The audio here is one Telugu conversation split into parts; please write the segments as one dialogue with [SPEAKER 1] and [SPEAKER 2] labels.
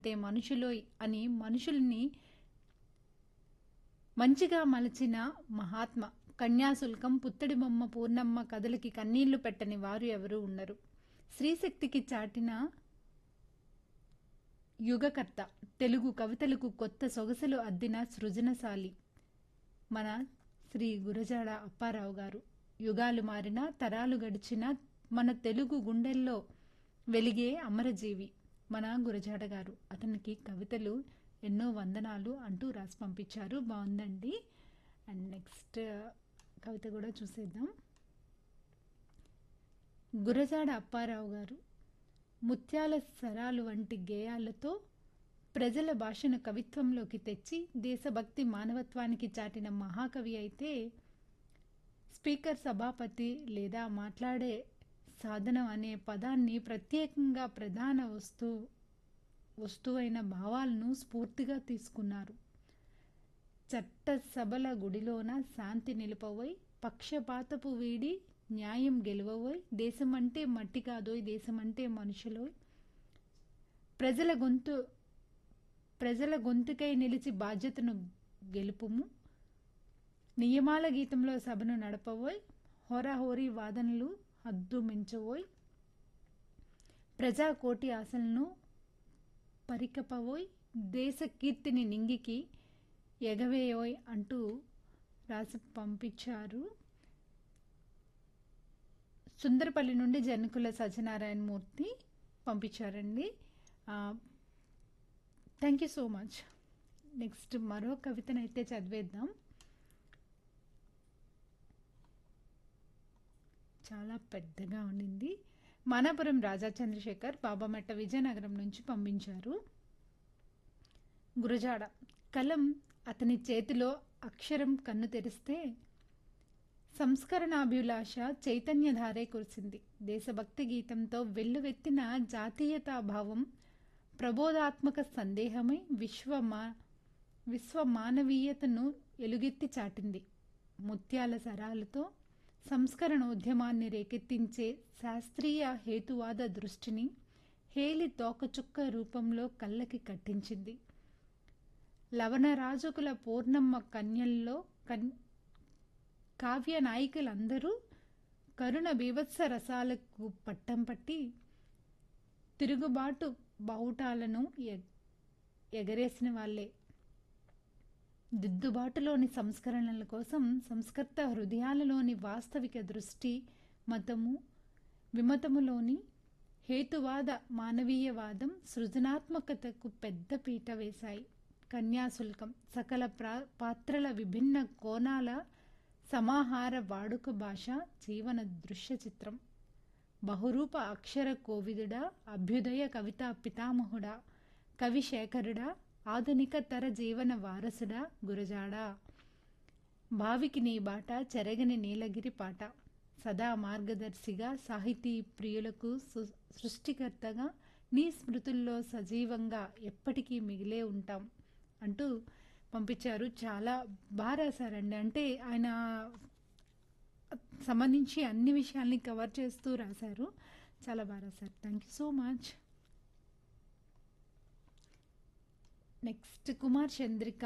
[SPEAKER 1] తే మనుషులోయ్ అని మనుషుల్ని మంచిగా మలచిన మహాత్మ. కన్యాశుల్కం, పుత్తడి బొమ్మ, పూర్ణమ్మ కథలకి కన్నీళ్లు పెట్టని వారు ఎవరూ ఉండరు. స్త్రీశక్తికి చాటిన యుగకర్త. తెలుగు కవితలకు కొత్త సొగసులు అద్దిన సృజనశాలి మన శ్రీ గురజాడ అప్పారావు గారు. యుగాలు మారినా తరాలు గడిచినా మన తెలుగు గుండెల్లో వెలిగే అమరజీవి మన గురజాడ గారు. అతనికి కవితలు ఎన్నో వందనాలు అంటూ రాసి పంపించారు. బాగుందండి. అండ్ నెక్స్ట్ కవిత కూడా చూసేద్దాం. గురజాడ అప్పారావు గారు ముత్యాల సరాలు వంటి గేయాలతో ప్రజల భాషను కవిత్వంలోకి తెచ్చి దేశభక్తి మానవత్వానికి చాటిన మహాకవి అయితే, స్పీకర్, సభాపతి లేదా మాట్లాడే సాధనం అనే పదాన్ని ప్రత్యేకంగా ప్రధాన వస్తువైన భావాలను స్ఫూర్తిగా తీసుకున్నారు. చట్టసభల గుడిలోన శాంతి నిలుపవోయ్, పక్షపాతపు వీడి న్యాయం గెలువవోయ్, దేశమంటే మట్టి కాదోయ్, దేశమంటే మనుషులోయ్, ప్రజల గొంతుకై నిలిచి బాధ్యతను గెలుపుము, నియమాల గీతంలో సభను నడపవోయ్, హోరాహోరీ వాదనలు హద్దు మించవోయ్, ప్రజాకోటి ఆశలను పరికపవోయ్, దేశ కీర్తిని నింగికి ఎగవేయోయ్ అంటూ రాసి పంపించారు. సుందరపల్లి నుండి జనకుల సత్యనారాయణ మూర్తి పంపించారండి. Thank you so much. Next మరో కవితనైతే చదివేద్దాం. చాలా పెద్దగా ఉండింది. మానాపురం రాజా చంద్రశేఖర్ బాబామెట్ట విజయనగరం నుంచి పంపించారు. గురజాడ కలం అతని చేతిలో అక్షరం కన్ను తెరిస్తే సంస్కరణాభిలాష చైతన్యధారే కురిసింది. దేశభక్తి గీతంతో వెల్లువెత్తిన జాతీయతాభావం ప్రబోధాత్మక సందేహమై విశ్వ మానవీయతను ఎలుగెత్తి చాటింది. ముత్యాల సరాలతో సంస్కరణోద్యమాన్ని రేకెత్తించే శాస్త్రీయ హేతువాద దృష్టిని హేలి తోకచుక్క రూపంలో కళ్ళకి కట్టించింది. లవణరాజకుల పూర్ణమ్మ కన్యల్లో కావ్య నాయికలందరూ కరుణ బీభత్స రసాలకు పట్టం పట్టి తిరుగుబాటు బావుటాలను ఎగరేసిన వాళ్ళే. దిద్దుబాటులోని సంస్కరణల కోసం సంస్కర్త హృదయాలలోని వాస్తవిక దృష్టి, మతము విమతములోని హేతువాద మానవీయవాదం సృజనాత్మకతకు పెద్ద పీట వేశాయి. కన్యాశుల్కం సకల పాత్రల విభిన్న కోణాల సమాహార వాడుక భాష జీవన దృశ్య చిత్రం. బహురూప అక్షర కోవిదుడా, అభ్యుదయ కవితా పితామహుడా, కవిశేఖరుడా, ఆధునిక తర జీవన వారసుడా గురజాడా. భావికి నీ బాట చెరగని నీలగిరి పాట, సదా మార్గదర్శిగా సాహితీ ప్రియులకు సృష్టికర్తగా నీ స్మృతుల్లో సజీవంగా ఎప్పటికీ మిగిలే ఉంటాం అంటూ పంపించారు. చాలా బాగా రాశారండి. అంటే ఆయన సంబంధించి అన్ని విషయాల్ని కవర్ చేస్తూ రాశారు. చాలా బాగా రాశారు. Thank you so much. Next Kumar Chandrika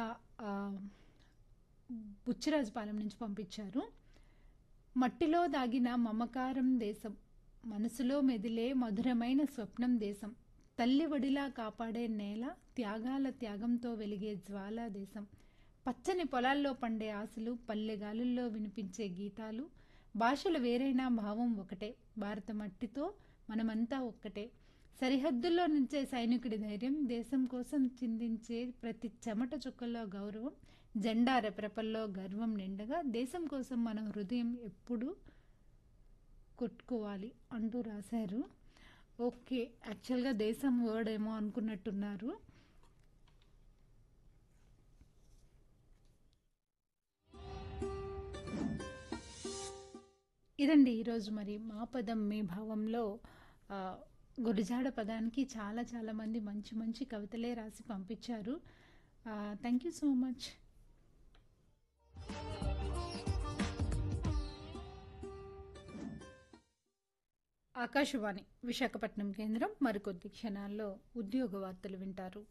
[SPEAKER 1] Buchirajupalem నుంచి పంపించారు. మట్టిలో దాగిన మమకారం దేశం, మనసులో మెదిలే మధురమైన స్వప్నం దేశం, తల్లి వడిలా కాపాడే నేల, త్యాగాల త్యాగంతో వెలిగే జ్వాలా దేశం, పచ్చని పొలాల్లో పండే ఆశలు, పల్లెగాలుల్లో వినిపించే గీతాలు, భాషలు వేరైనా భావం ఒకటే, భారత మట్టితో మనమంతా ఒక్కటే, సరిహద్దుల్లో నుంచే సైనికుడి ధైర్యం, దేశం కోసం చిందించే ప్రతి చెమట చుక్కల్లో గౌరవం, జెండా రెపరెపల్లో గర్వం నిండగా, దేశం కోసం మన హృదయం ఎప్పుడూ కొట్టుకోవాలి అంటూ రాశారు. ఓకే, యాక్చువల్గా దేశం వర్డ్ ఏమో అనుకున్నట్టున్నారు. ఇదండి ఈరోజు మరి మా పదం మీ భావంలో గురజాడ పదానికి చాలా చాలా మంది మంచి మంచి కవితలే రాసి పంపించారు. Thank you so much. Akashvani Visakhapatnam కేంద్రం మరికొద్ది క్షణాల్లో ఉద్యోగ వార్తలు వింటారు.